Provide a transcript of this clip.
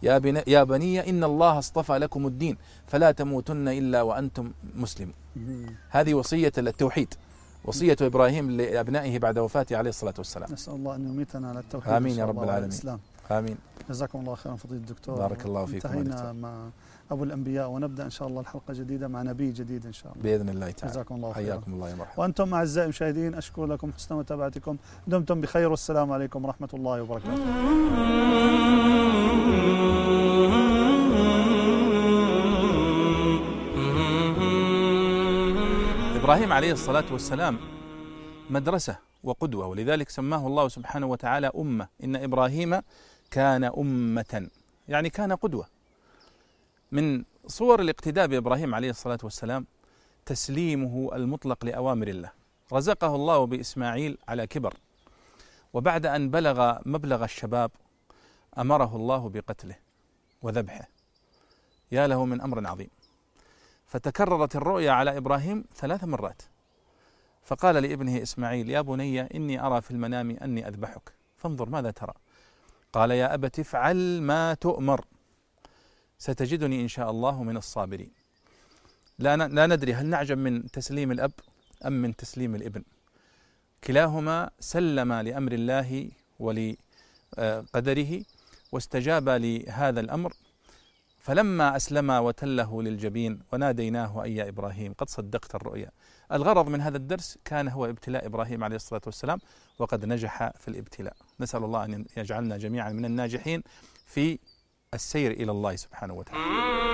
يا بني إن الله اصطفى لكم الدين فلا تموتن إلا وأنتم مسلمون. هذه وصية التوحيد، وصية إبراهيم لأبنائه بعد وفاته عليه الصلاة والسلام. نسأل الله أن يميتنا على التوحيد. آمين يا رب العالمين. آمين. جزاكم الله خيرا فضيلة الدكتور. بارك الله فيكم. انتهينا مع أبو الأنبياء ونبدأ إن شاء الله الحلقة جديدة مع نبي جديد إن شاء الله بإذن الله تعالى. جزاكم الله خيرا. حياكم الله يا مرحبا. وأنتم أعزائي المشاهدين أشكر لكم حسن متابعتكم، دمتم بخير والسلام عليكم ورحمة الله وبركاته. إبراهيم عليه الصلاة والسلام مدرسة وقدوة، ولذلك سماه الله سبحانه وتعالى أمة. إن إبراهيم كان أمة، يعني كان قدوة. من صور الاقتداء بإبراهيم عليه الصلاة والسلام تسليمه المطلق لأوامر الله. رزقه الله بإسماعيل على كبر، وبعد أن بلغ مبلغ الشباب أمره الله بقتله وذبحه. يا له من أمر عظيم. فتكررت الرؤيا على إبراهيم 3 مرات، فقال لابنه إسماعيل: يا بني إني أرى في المنام أني أذبحك فانظر ماذا ترى. قال: يا أبت افعل ما تؤمر ستجدني إن شاء الله من الصابرين. لا ندري هل نعجب من تسليم الأب أم من تسليم الابن. كلاهما سلم لأمر الله ولقدره واستجاب لهذا الأمر. فلما أسلم وتله للجبين وناديناه أي يا إبراهيم قد صدقت الرؤيا. الغرض من هذا الدرس كان هو ابتلاء إبراهيم عليه الصلاة والسلام، وقد نجح في الابتلاء. نسأل الله أن يجعلنا جميعا من الناجحين في السير إلى الله سبحانه وتعالى.